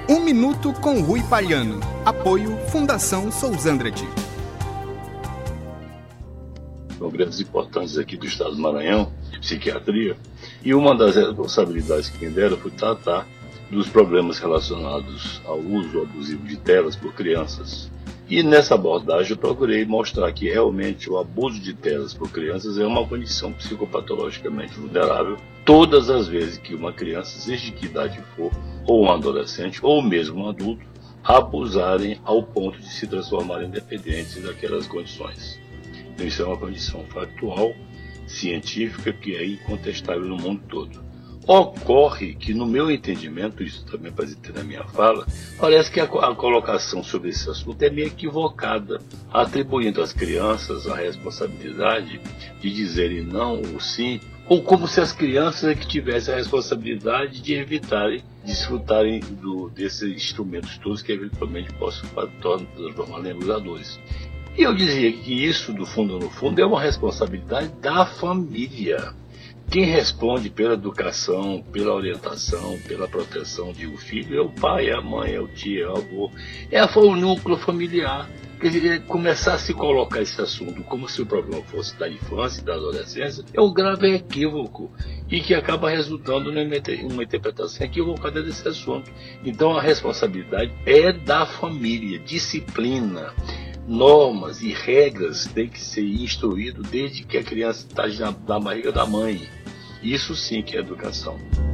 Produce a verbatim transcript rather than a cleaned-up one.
Um Minuto com Rui Palhano. Apoio Fundação Sousandrade. Congressos importantes aqui do estado do Maranhão, de psiquiatria, e uma das responsabilidades que me deram foi tratar dos problemas relacionados ao uso abusivo de telas por crianças. E nessa abordagem eu procurei mostrar que realmente o abuso de telas por crianças é uma condição psicopatologicamente vulnerável todas as vezes que uma criança, seja de que idade for, ou um adolescente, ou mesmo um adulto, abusarem ao ponto de se transformarem dependentes daquelas condições. Então isso é uma condição factual, científica, que é incontestável no mundo todo. Ocorre que, no meu entendimento, isso também para ter na minha fala, parece que a, a colocação sobre esse assunto é meio equivocada, atribuindo às crianças a responsabilidade de dizerem não ou sim, ou como se as crianças é que tivessem a responsabilidade de evitarem, desfrutarem do, desses instrumentos todos que eventualmente possam transformar em abusadores. E eu dizia que isso, do fundo no fundo, é uma responsabilidade da família. Quem responde pela educação, pela orientação, pela proteção de um filho é o pai, é a mãe, é o tio, é o avô, é o núcleo familiar. Quer dizer, começar a se colocar esse assunto como se o problema fosse da infância e da adolescência é um grave equívoco e que acaba resultando numa interpretação equivocada desse assunto. Então a responsabilidade é da família, disciplina, normas e regras têm que ser instruídos desde que a criança está na, na barriga da mãe. Isso sim que é educação.